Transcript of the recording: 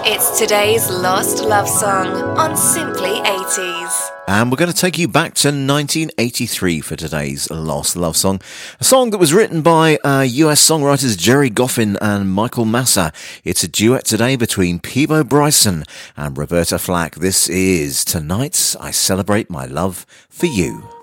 It's today's Lost Love Song on Simply 80s. And we're going to take you back to 1983 for today's Lost Love Song. A song that was written by US songwriters Jerry Goffin and Michael Massa. It's a duet today between Peabo Bryson and Roberta Flack. This is Tonight I Celebrate My Love for You.